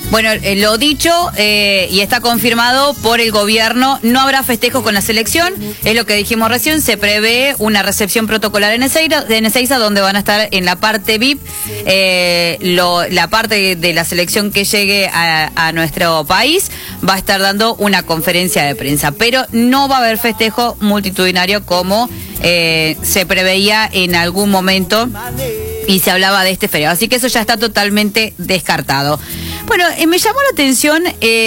Bueno, lo dicho y está confirmado por el gobierno, no habrá festejos con la selección, es lo que dijimos recién, se prevé una recepción protocolar en Ezeiza, donde van a estar en la parte VIP, la parte de la selección que llegue a nuestro país, va a estar dando una conferencia de prensa, pero no va a haber festejo multitudinario como se preveía en algún momento y se hablaba de este feriado, así que eso ya está totalmente descartado. Bueno, me llamó la atención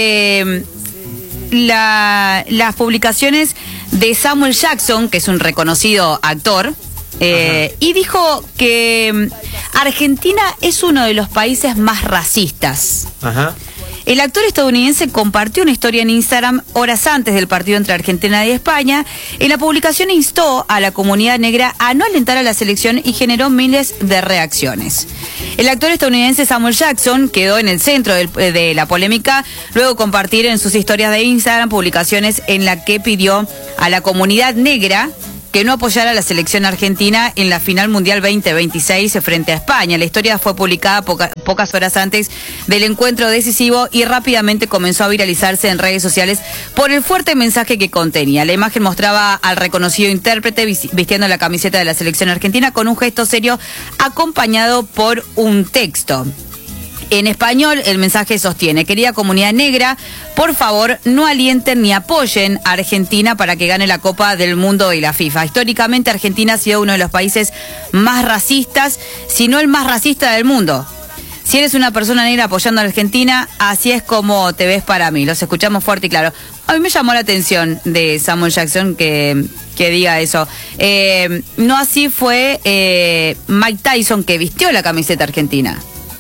las publicaciones de Samuel Jackson, que es un reconocido actor, y dijo que Argentina es uno de los países más racistas. Ajá. El actor estadounidense compartió una historia en Instagram horas antes del partido entre Argentina y España. En la publicación instó a la comunidad negra a no alentar a la selección y generó miles de reacciones. El actor estadounidense Samuel Jackson quedó en el centro de la polémica, luego de compartir en sus historias de Instagram publicaciones en las que pidió a la comunidad negra que no apoyara a la selección argentina en la final mundial 2026 frente a España. La historia fue publicada pocas horas antes del encuentro decisivo y rápidamente comenzó a viralizarse en redes sociales por el fuerte mensaje que contenía. La imagen mostraba al reconocido intérprete vistiendo la camiseta de la selección argentina con un gesto serio acompañado por un texto. En español, el mensaje sostiene: querida comunidad negra, por favor, no alienten ni apoyen a Argentina para que gane la Copa del Mundo y la FIFA. Históricamente, Argentina ha sido uno de los países más racistas, si no el más racista del mundo. Si eres una persona negra apoyando a Argentina, así es como te ves para mí. Los escuchamos fuerte y claro. A mí me llamó la atención de Samuel Jackson que diga eso. No así fue Mike Tyson, que vistió la camiseta argentina.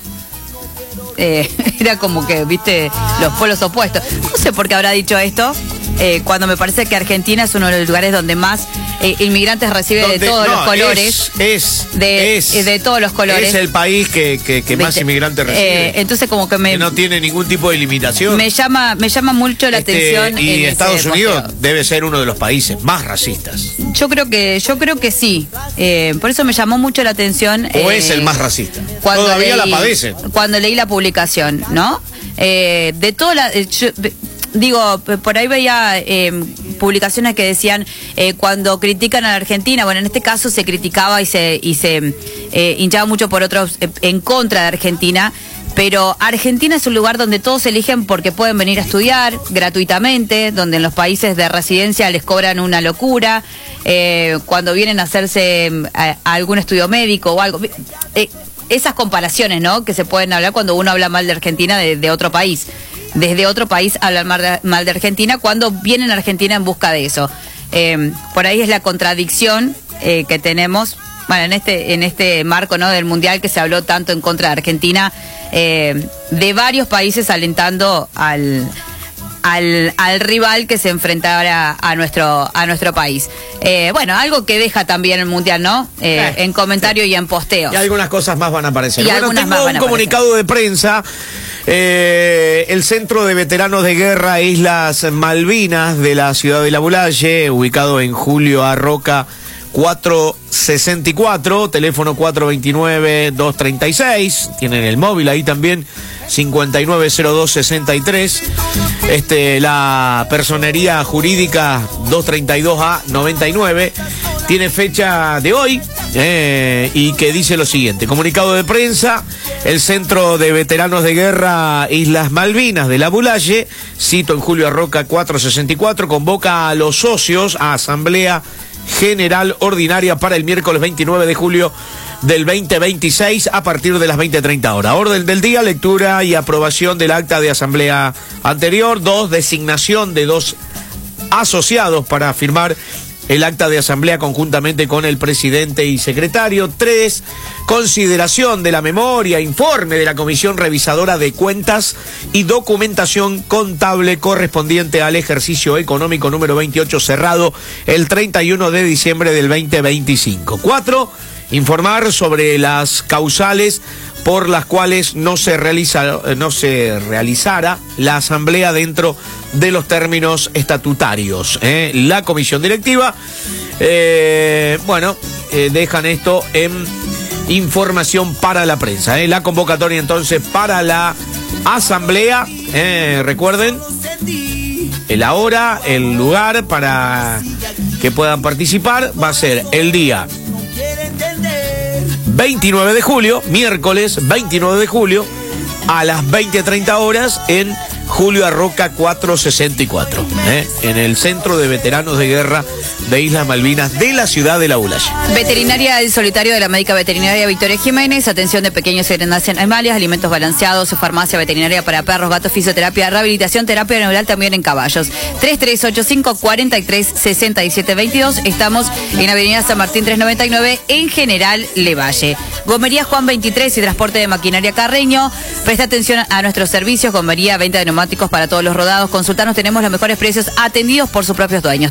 Era como que, viste, los polos opuestos. No sé por qué habrá dicho esto, cuando me parece que Argentina es uno de los lugares donde más inmigrantes recibe de todos los colores. De todos los colores. Es el país que más inmigrantes recibe. Entonces como que no tiene ningún tipo de limitación. Me llama mucho la atención. Y Estados Unidos debe ser uno de los países más racistas. Yo creo que sí. Por eso me llamó mucho la atención. O es el más racista. Todavía la padece. Cuando leí la publicación, ¿no? De toda la... Digo, por ahí veía publicaciones que decían cuando critican a la Argentina, bueno, en este caso se criticaba y se hinchaba mucho por otros en contra de Argentina, pero Argentina es un lugar donde todos eligen porque pueden venir a estudiar gratuitamente, donde en los países de residencia les cobran una locura, cuando vienen a hacerse algún estudio médico o algo. Esas comparaciones, ¿no?, que se pueden hablar cuando uno habla mal de Argentina de otro país. Desde otro país hablan mal de Argentina cuando vienen a Argentina en busca de eso. Por ahí es la contradicción que tenemos, bueno, en este marco, ¿no?, del Mundial, que se habló tanto en contra de Argentina, de varios países alentando al rival que se enfrentara a nuestro país. Bueno, algo que deja también el Mundial, ¿no? En comentario y en posteo. Y algunas cosas más van a aparecer. Bueno, tengo un comunicado de prensa. El Centro de Veteranos de Guerra Islas Malvinas de la ciudad de La Bulaye, ubicado en Julio Arroca 464, teléfono 429-236, tienen el móvil ahí también, 590263, la personería jurídica 232A99, tiene fecha de hoy, y que dice lo siguiente: comunicado de prensa, el Centro de Veteranos de Guerra Islas Malvinas de La Bulaye, cito en Julio Arroca 464, convoca a los socios a asamblea general ordinaria para el miércoles 29 de julio del 2026 a partir de las 20:30 horas. Orden del día: lectura y aprobación del acta de asamblea anterior. 2, designación de 2 asociados para firmar el acta de asamblea conjuntamente con el presidente y secretario. 3, consideración de la memoria, informe de la Comisión Revisadora de Cuentas y documentación contable correspondiente al ejercicio económico número 28 cerrado el 31 de diciembre del 2025. 4, informar sobre las causales por las cuales no se realizara la asamblea dentro de los términos estatutarios. La comisión directiva, dejan esto en información para la prensa. La convocatoria entonces para la asamblea, recuerden, la hora, el lugar para que puedan participar va a ser el día 29 de julio, miércoles 29 de julio, a las 20:30 horas en Julio Arroca 464, en el Centro de Veteranos de Guerra de Islas Malvinas de la ciudad de La Bulaye. Veterinaria del Solitario de la Médica Veterinaria Victoria Jiménez, atención de pequeños y grandes animales, alimentos balanceados, farmacia veterinaria para perros, gatos, fisioterapia, rehabilitación, terapia neural también en caballos. 3385-436722. Estamos en Avenida San Martín 399 en General Levalle. Gomería Juan 23 y transporte de maquinaria Carreño. Presta atención a nuestros servicios. Gomería, venta de neumáticos para todos los rodados. Consultarnos, tenemos los mejores precios atendidos por sus propios dueños.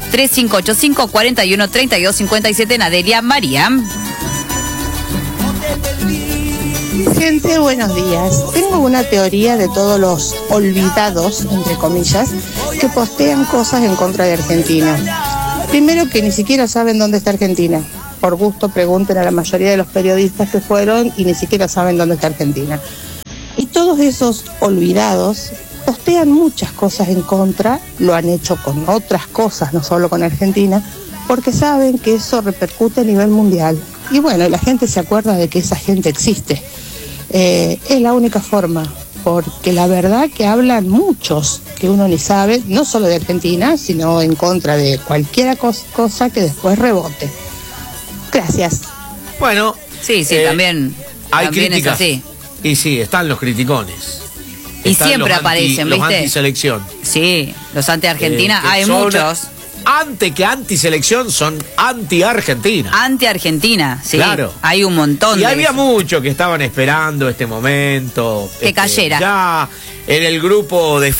3585-413257 en Adelia María. Gente, buenos días. Tengo una teoría de todos los olvidados, entre comillas, que postean cosas en contra de Argentina. Primero, que ni siquiera saben dónde está Argentina. Por gusto pregunten a la mayoría de los periodistas que fueron y ni siquiera saben dónde está Argentina. Y todos esos olvidados postean muchas cosas en contra, lo han hecho con otras cosas, no solo con Argentina, porque saben que eso repercute a nivel mundial. Y bueno, la gente se acuerda de que esa gente existe. Es la única forma, porque la verdad que hablan muchos que uno ni sabe, no solo de Argentina, sino en contra de cualquier cosa que después rebote. Gracias. Bueno, sí, también hay también críticas. Es así. Y sí, están los criticones. Y siempre aparecen, ¿viste? Los antiselección. Sí, los anti-Argentina, hay muchos. Antes que antiselección, son anti-Argentina. Anti-Argentina, sí. Claro. Hay un montón y de había eso. muchos que estaban esperando este momento. Que cayera. Ya en el grupo de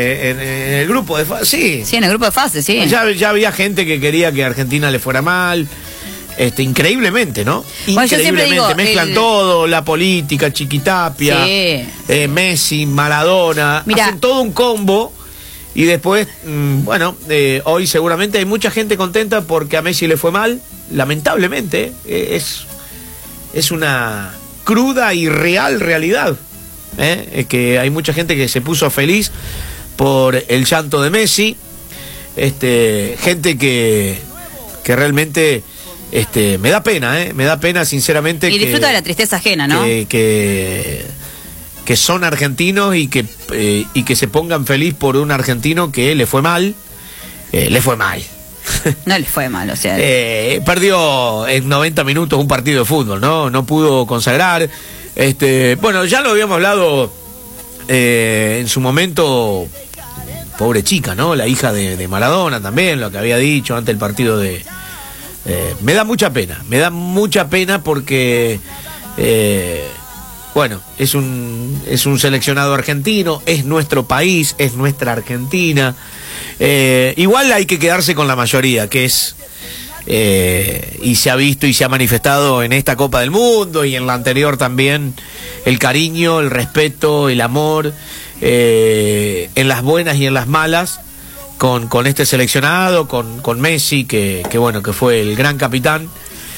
sí. Sí, en el grupo de fase, sí. Ya había gente que quería que a Argentina le fuera mal. Increíblemente, ¿no? Bueno, yo siempre Increíblemente. digo, Mezclan todo, la política, Chiquitapia, sí. Messi, Maradona. Mirá. Hacen todo un combo. Y después, hoy seguramente hay mucha gente contenta porque a Messi le fue mal. Lamentablemente, es una cruda y real realidad. Que hay mucha gente que se puso feliz por el llanto de Messi. Gente que realmente me da pena sinceramente. Y disfruta de la tristeza ajena, ¿no? Que son argentinos y que se pongan feliz por un argentino que le fue mal. Le fue mal. No le fue mal, o sea. Perdió en 90 minutos un partido de fútbol, ¿no? No pudo consagrar. Bueno, ya lo habíamos hablado en su momento. Pobre chica, ¿no? La hija de Maradona también, lo que había dicho ante el partido de... me da mucha pena porque... bueno, es un seleccionado argentino, es nuestro país, es nuestra Argentina. Igual hay que quedarse con la mayoría, que es, y se ha visto y se ha manifestado en esta Copa del Mundo y en la anterior también, el cariño, el respeto, el amor, en las buenas y en las malas, con este seleccionado, con Messi, que bueno, que fue el gran capitán.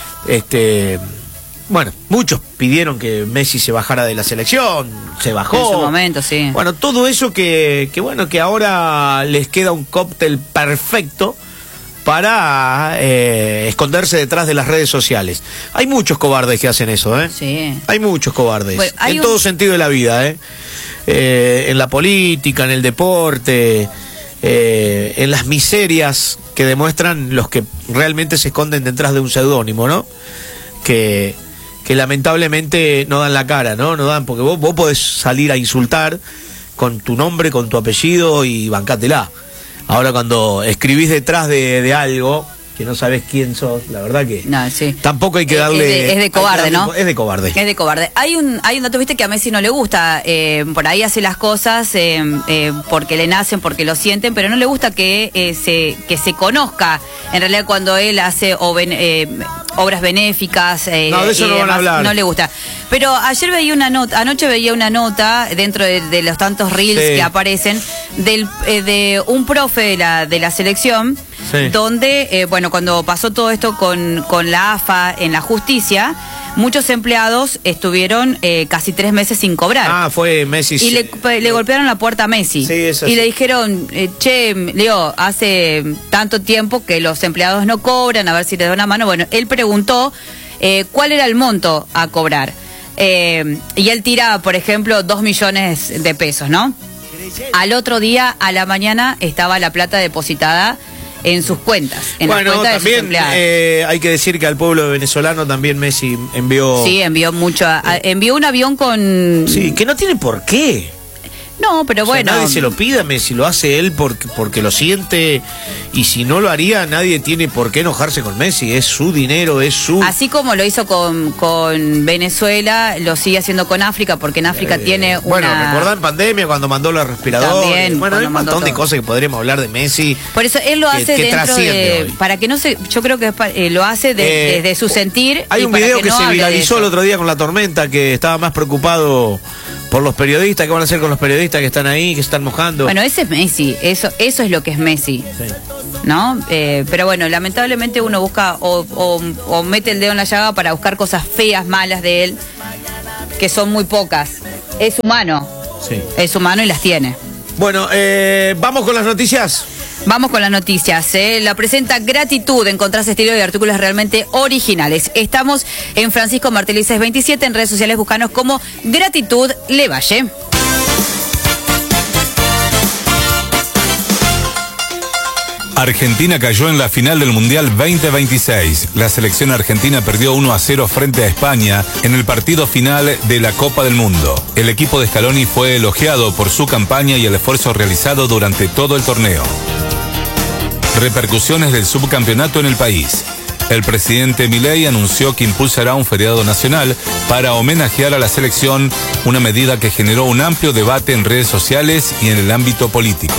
Bueno, muchos pidieron que Messi se bajara de la selección, se bajó. En su momento, sí. Bueno, todo eso que ahora les queda un cóctel perfecto para esconderse detrás de las redes sociales. Hay muchos cobardes que hacen eso, ¿eh? Sí. Hay muchos cobardes, bueno, en todo sentido de la vida, en la política, en el deporte, en las miserias que demuestran los que realmente se esconden detrás de un seudónimo, ¿no? Que lamentablemente no dan la cara, ¿no? No dan, porque vos podés salir a insultar con tu nombre, con tu apellido y bancátela. Ahora cuando escribís detrás de algo que no sabés quién sos, la verdad que no, sí. Tampoco hay que darle... Es de cobarde, ¿no? Es de cobarde. Es de cobarde. Hay un dato, viste, que a Messi no le gusta. Por ahí hace las cosas porque le nacen, porque lo sienten, pero no le gusta que se conozca. En realidad cuando él hace obras benéficas no, de eso no van a hablar. No le gusta. Pero anoche veía una nota dentro de los tantos reels que aparecen de un profe de la selección, donde, cuando pasó todo esto con la AFA en la justicia, muchos empleados estuvieron casi 3 meses sin cobrar. Fue Messi. Y le golpearon la puerta a Messi. Sí, es así. Y le dijeron, che, Leo, hace tanto tiempo que los empleados no cobran, a ver si te da una mano. Bueno, él preguntó cuál era el monto a cobrar. Y él tira, por ejemplo, 2 millones de pesos, ¿no? Al otro día, a la mañana, estaba la plata depositada en sus cuentas, en las cuentas de sus empleados. Hay que decir que al pueblo venezolano también Messi envió... Sí, envió mucho. Envió un avión con... Sí, que no tiene por qué. No, pero bueno. Nadie se lo pide a Messi, lo hace él porque lo siente, y si no lo haría, nadie tiene por qué enojarse con Messi. Es su dinero, es su... Así como lo hizo con Venezuela, lo sigue haciendo con África, porque en África tiene una... Bueno, recordá en pandemia cuando mandó los respiradores. También, bueno, hay un montón todo de cosas que podríamos hablar de Messi. Por eso él lo hace dentro de... Hoy. Para que no se... Yo creo que lo hace desde su sentir. Hay un video que se viralizó el otro día con la tormenta, que estaba más preocupado por los periodistas. ¿Qué van a hacer con los periodistas que están ahí, que se están mojando? Bueno, ese es Messi, eso es lo que es Messi, sí. ¿No? Pero bueno, lamentablemente uno busca o mete el dedo en la llaga para buscar cosas feas, malas de él, que son muy pocas. Es humano, sí. Es humano y las tiene. Bueno, vamos con las noticias. Vamos con las noticias. La presenta Gratitud. Encontrás estilo y artículos realmente originales. Estamos en Francisco Martelly 627. En redes sociales buscanos como Gratitud Levalle. Argentina cayó en la final del Mundial 2026. La selección argentina perdió 1-0 frente a España en el partido final de la Copa del Mundo. El equipo de Scaloni fue elogiado por su campaña y el esfuerzo realizado durante todo el torneo. Repercusiones del subcampeonato en el país. El presidente Milei anunció que impulsará un feriado nacional para homenajear a la selección, una medida que generó un amplio debate en redes sociales y en el ámbito político.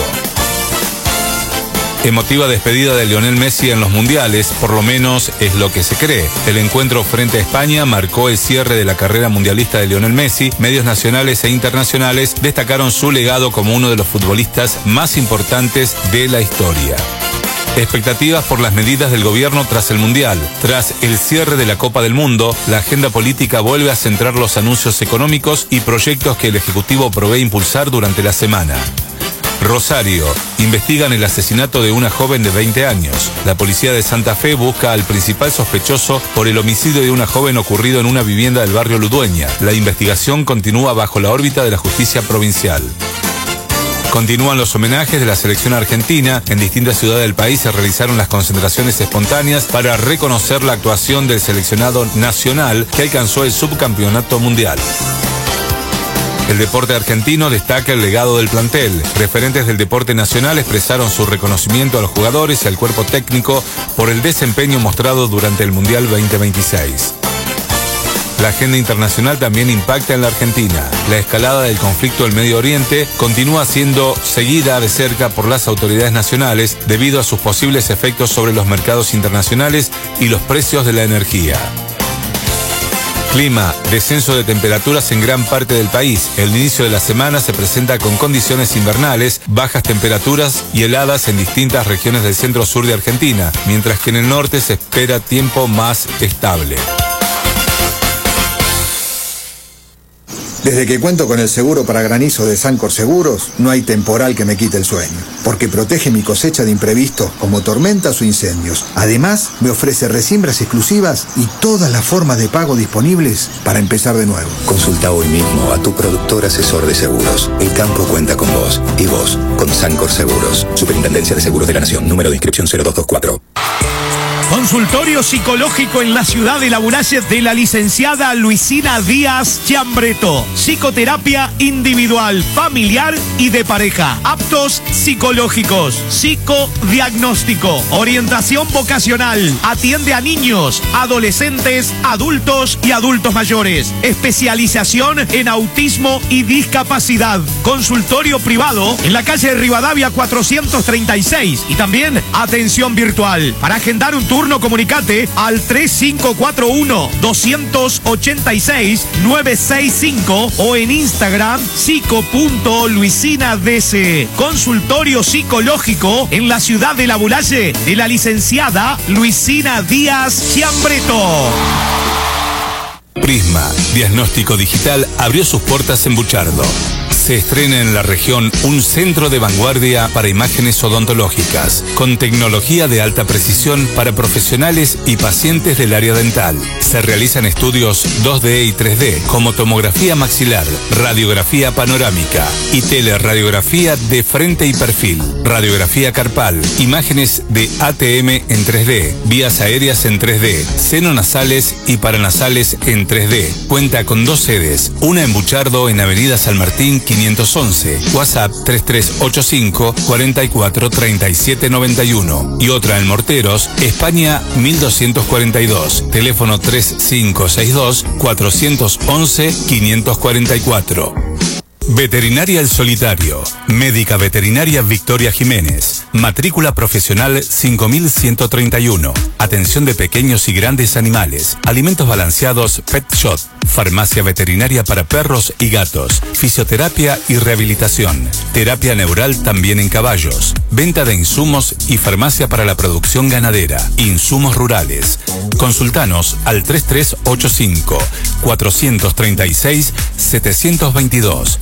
Emotiva despedida de Lionel Messi en los mundiales, por lo menos es lo que se cree. El encuentro frente a España marcó el cierre de la carrera mundialista de Lionel Messi. Medios nacionales e internacionales destacaron su legado como uno de los futbolistas más importantes de la historia. Expectativas por las medidas del gobierno tras el Mundial. Tras el cierre de la Copa del Mundo, la agenda política vuelve a centrar los anuncios económicos y proyectos que el Ejecutivo prevé impulsar durante la semana. Rosario. Investigan el asesinato de una joven de 20 años. La policía de Santa Fe busca al principal sospechoso por el homicidio de una joven ocurrido en una vivienda del barrio Ludueña. La investigación continúa bajo la órbita de la justicia provincial. Continúan los homenajes de la selección argentina. En distintas ciudades del país se realizaron las concentraciones espontáneas para reconocer la actuación del seleccionado nacional que alcanzó el subcampeonato mundial. El deporte argentino destaca el legado del plantel. Referentes del deporte nacional expresaron su reconocimiento a los jugadores y al cuerpo técnico por el desempeño mostrado durante el Mundial 2026. La agenda internacional también impacta en la Argentina. La escalada del conflicto del Medio Oriente continúa siendo seguida de cerca por las autoridades nacionales debido a sus posibles efectos sobre los mercados internacionales y los precios de la energía. Clima, descenso de temperaturas en gran parte del país. El inicio de la semana se presenta con condiciones invernales, bajas temperaturas y heladas en distintas regiones del centro-sur de Argentina, mientras que en el norte se espera tiempo más estable. Desde que cuento con el seguro para granizo de Sancor Seguros, no hay temporal que me quite el sueño, porque protege mi cosecha de imprevistos como tormentas o incendios. Además, me ofrece resiembras exclusivas y todas las formas de pago disponibles para empezar de nuevo. Consulta hoy mismo a tu productor asesor de seguros. El campo cuenta con vos y vos con Sancor Seguros. Superintendencia de Seguros de la Nación. Número de inscripción 0224. Consultorio psicológico en la ciudad de Labunaye de la licenciada Luisina Díaz Chiambreto. Psicoterapia individual, familiar y de pareja. Aptos psicológicos. Psicodiagnóstico. Orientación vocacional. Atiende a niños, adolescentes, adultos y adultos mayores. Especialización en autismo y discapacidad. Consultorio privado en la calle Rivadavia 436. Y también atención virtual. Para agendar un turno, comunicate al 3541-286-965 o en Instagram psico.luisinadc. Consultorio psicológico en la ciudad de Labunaye de la licenciada Luisina Díaz Chiambreto. Prisma, diagnóstico digital, abrió sus puertas en Buchardo. Se estrena en la región un centro de vanguardia para imágenes odontológicas, con tecnología de alta precisión para profesionales y pacientes del área dental. Se realizan estudios 2D y 3D, como tomografía maxilar, radiografía panorámica y teleradiografía de frente y perfil, radiografía carpal, imágenes de ATM en 3D, vías aéreas en 3D, senonasales y paranasales en 3D. Cuenta con 2 sedes, una en Buchardo en Avenida San Martín 511, WhatsApp 3385 44 37 91 y otra en Morteros, España 1242, teléfono 3562 411 544. Veterinaria El Solitario, Médica Veterinaria Victoria Jiménez, matrícula profesional 5131, atención de pequeños y grandes animales, alimentos balanceados Pet Shop, farmacia veterinaria para perros y gatos, fisioterapia y rehabilitación, terapia neural también en caballos, venta de insumos y farmacia para la producción ganadera, insumos rurales. Consultanos al 3385 436 722.